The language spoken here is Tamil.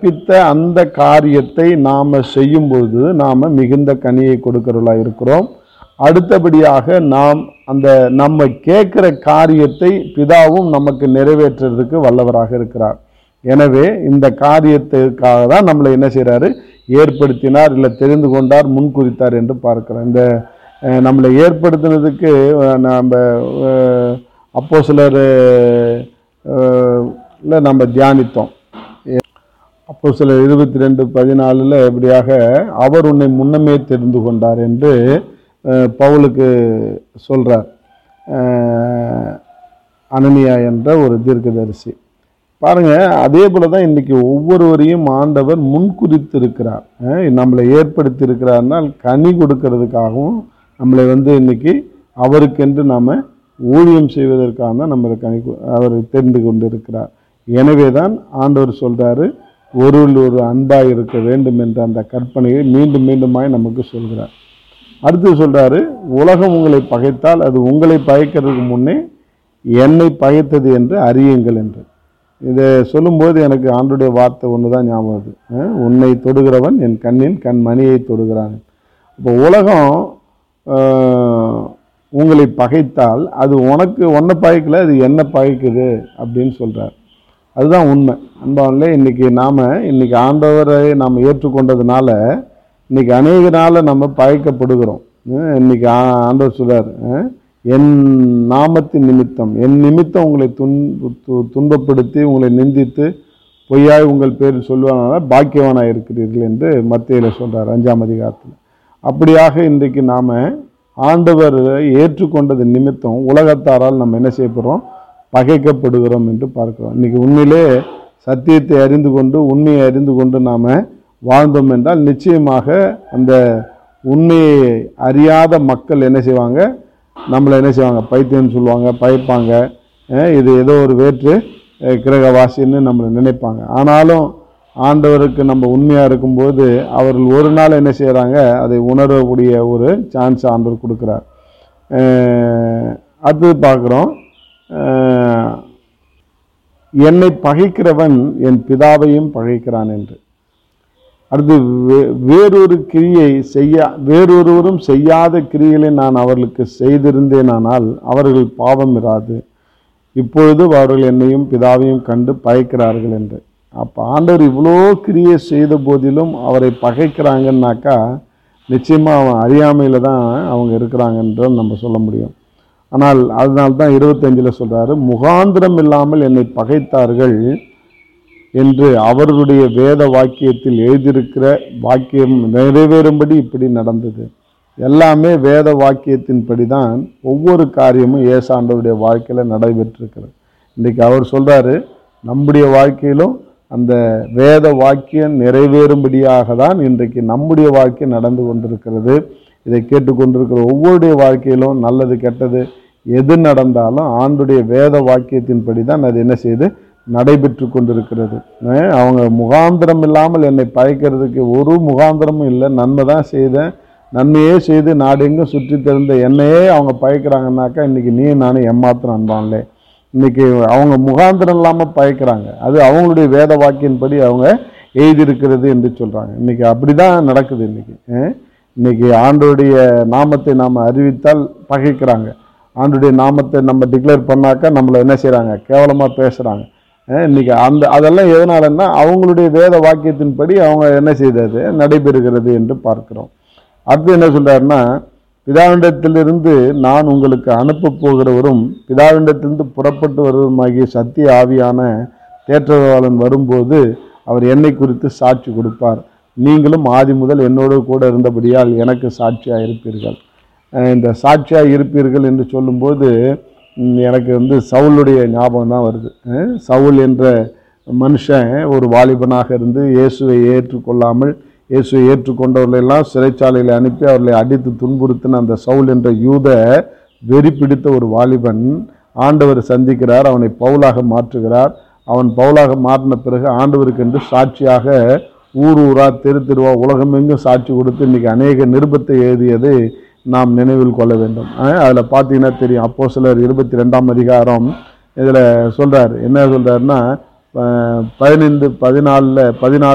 கற்பித்த அந்த காரியத்தை நாம் செய்யும்போது நாம் மிகுந்த கனியை கொடுக்கிறவர்களாக இருக்கிறோம். அடுத்தபடியாக நாம் அந்த நம்ம கேட்குற காரியத்தை பிதாவும் நமக்கு நிறைவேற்றுறதுக்கு வல்லவராக இருக்கிறார். எனவே இந்த காரியத்துக்காக தான் நம்மளை என்ன செய்கிறாரு, ஏற்படுத்தினார், இல்லை தெரிந்து கொண்டார், முன்குறித்தார் என்று பார்க்கிறோம். இந்த நம்மளை ஏற்படுத்தினதுக்கு நம்ம அப்போஸ்தலர் நம்ம தியானித்தோம். அப்போஸ்தலர் 22:14 எப்படியாக அவர் உன்னை முன்னமே தெரிந்து கொண்டார் என்று பவுலுக்கு சொல்றார். அனனியா என்ற ஒரு தீர்க்கதரிசி. பாருங்க, அதே போல தான் இன்னைக்கு ஒவ்வொருவரையும் ஆண்டவர் முன்குறித்து இருக்கிறார். நம்மளை ஏற்படுத்தி இருக்கிறார்னால் கனி கொடுக்கறதுக்காகவும் நம்மளை இன்னைக்கு அவருக்கென்று நாம் ஊழியம் செய்வதற்காக தான் நம்மளை அவர் தெரிந்து கொண்டு இருக்கிறார். எனவே தான் ஆண்டவர் சொல்றாரு, ஒரு அன்பாய் இருக்க வேண்டும் என்ற அந்த கற்பனையை மீண்டும் மீண்டுமாய் நமக்கு சொல்கிறார். அடுத்து சொல்றாரு, உலகம் உங்களை பகைத்தால் அது உங்களை பகைக்கிறதுக்கு முன்னே என்னை பகைத்தது என்று அறியுங்கள் என்று. இதை சொல்லும்போது எனக்கு ஆண்டுடைய வார்த்தை ஒன்று தான் ஞாபகம் வருது. உன்னை தொடுகிறவன் என் கண்ணின் கண்மணியை தொடுகிறான். இப்போ உலகம் உங்களை பகைத்தால் அது உன்னை பகைக்கல, அது என்ன பகைக்குது அப்படின்னு சொல்றார். அதுதான் உண்மை. அன்பானே, இன்னைக்கு ஆண்டவரை நாம் ஏற்றுக்கொண்டதுனால இன்னைக்கு அநேக நாள நம்ம பகைக்கப்படுகிறோம். இன்னைக்கு ஆண்டவர் சொல்றார், என் நாமத்தின் நிமித்தம், என் நிமித்தம் உங்களை துன்பப்படுத்தி உங்களை நிந்தித்து பொய்யாய் உங்கள் பேரில் சொல்லுவானால பாக்கியவானாக இருக்கிறீர்கள் என்று மத்தேயுல சொல்றார் 5ஆம் அதிகாரத்தில். அப்படியாக இன்றைக்கு நாம் ஆண்டவரை ஏற்றுக்கொண்டது நிமித்தம் உலகத்தாரால் நம்ம என்ன செய்யப்படுறோம், பகைக்கப்படுகிறோம் என்று பார்க்கிறோம். இன்னைக்கு உண்மையிலே சத்தியத்தை அறிந்து கொண்டு உண்மையை அறிந்து கொண்டு நாம் வாழ்ந்தோம் என்றால் நிச்சயமாக அந்த உண்மையை அறியாத மக்கள் என்ன செய்வாங்க, நம்மளை என்ன செய்வாங்க, பைத்தியம்னு சொல்லுவாங்க, பயப்பாங்க, இது ஏதோ ஒரு வேற்று கிரகவாசின்னு நம்மளை நினைப்பாங்க. ஆனாலும் ஆண்டவருக்கு நம்ம உண்மையாக இருக்கும்போது அவர்கள் ஒரு நாள் என்ன செய்கிறாங்க, அதை உணரக்கூடிய ஒரு சான்ஸ் ஆண்டவர் கொடுக்குறார். அடுத்தது பார்க்குறோம், என்னை பகைக்கிறவன் என் பிதாவையும் பகைக்கிறான் என்று. அடுத்து வேறொருவரும் செய்யாத கிரியைகளை நான் அவர்களுக்கு செய்திருந்தேனானால் அவர்கள் பாவம் இராது. இப்பொழுது அவர்கள் என்னையும் பிதாவையும் கண்டு பகைக்கிறார்கள் என்று. அப்போ ஆண்டவர் இவ்வளோ கிரியை செய்த போதிலும் அவரை பகைக்கிறாங்கன்னாக்கா நிச்சயமாக அவன் அறியாமையில் தான் அவங்க இருக்கிறாங்கன்ற நம்ம சொல்ல முடியும். ஆனால் அதனால்தான் 25 சொல்றாரு, முகாந்திரம் இல்லாமல் என்னை பகைத்தார்கள் என்று அவர்களுடைய வேத வாக்கியத்தில் எழுதியிருக்கிற வாக்கியம் நிறைவேறும்படி இப்படி நடந்தது. எல்லாமே வேத வாக்கியத்தின்படி தான் ஒவ்வொரு காரியமும் ஏசாண்டவருடைய வாழ்க்கையில் நடைபெற்றிருக்கிறது. இன்றைக்கு அவர் சொல்றாரு, நம்முடைய வாழ்க்கையிலும் அந்த வேத வாக்கியம் நிறைவேறும்படியாக தான் இன்றைக்கு நம்முடைய வாழ்க்கை நடந்து கொண்டிருக்கிறது. இதை கேட்டுக்கொண்டிருக்கிற ஒவ்வொருடைய வாழ்க்கையிலும் நல்லது கெட்டது எது நடந்தாலும் ஆண்டுடைய வேத வாக்கியத்தின்படி தான் அது என்ன செய்து நடைபெற்று கொண்டிருக்கிறது. அவங்க முகாந்திரம் இல்லாமல் என்னை பகைக்கிறதுக்கு ஒரு முகாந்திரமும் இல்லை. நன்மை தான் செய்தேன், நன்மையே செய்து நாடெங்கும் சுற்றி தெரிந்த என்னையே அவங்க பகைக்கிறாங்கன்னாக்கா இன்றைக்கி நீ நானும் ஏமாத்திரம் அன்பான்லே. இன்றைக்கி அவங்க முகாந்திரம் இல்லாமல் பகைக்கிறாங்க. அது அவங்களுடைய வேத வாக்கியின்படி அவங்க எழுதியிருக்கிறது என்று சொல்கிறாங்க. இன்றைக்கி அப்படி தான் நடக்குது. இன்றைக்கி ஆண்டோடைய நாமத்தை நாம் அறிவித்தால் பகைக்கிறாங்க. ஆண்டுடைய நாமத்தை நம்ம டிக்ளேர் பண்ணாக்கா நம்மளை என்ன செய்கிறாங்க, கேவலமாக பேசுகிறாங்க. இன்றைக்கி அதெல்லாம் எதனாலன்னா அவங்களுடைய வேத வாக்கியத்தின்படி அவங்க என்ன செய்தது நடைபெறுகிறது என்று பார்க்கிறோம். அடுத்து என்ன சொல்கிறாருன்னா, பிதாவிண்டத்திலிருந்து நான் உங்களுக்கு அனுப்ப போகிறவரும் பிதாவிண்டத்திலிருந்து புறப்பட்டு வருவருமாகிய சத்திய ஆவியான தேற்றவாளன் வரும்போது அவர் என்னை குறித்து சாட்சி கொடுப்பார். நீங்களும் ஆதி முதல் என்னோடு கூட இருந்தபடியால் எனக்கு சாட்சியாக இருப்பீர்கள். இந்த சாட்சியாக இருப்பீர்கள் என்று சொல்லும்போது எனக்கு சவுலுடைய ஞாபகம் தான் வருது. சவுல் என்ற மனுஷன் ஒரு வாலிபனாக இருந்து இயேசுவை ஏற்றுக்கொள்ளாமல் இயேசுவை ஏற்றுக்கொண்டவர்களெல்லாம் சிறைச்சாலையில் அனுப்பி அவர்களை அடித்து துன்புறுத்தின அந்த சவுல் என்ற யூத வெறி பிடித்த ஒரு வாலிபன் ஆண்டவர் சந்திக்கிறார், அவனை பவுலாக மாற்றுகிறார். அவன் பவுலாக மாற்றின பிறகு ஆண்டவருக்கு என்று சாட்சியாக ஊர் ஊரா தெரு தெருவா உலகமெங்கும் சாட்சி கொடுத்து இன்றைக்கி அநேக நிருபத்தை எழுதியது நாம் நினைவில் கொள்ள வேண்டும். அதில் பார்த்தீங்கன்னா தெரியும், அப்போஸ்தலர் 22ஆம் அதிகாரம் இதில் சொல்கிறார். என்ன சொல்கிறாருன்னா 15-14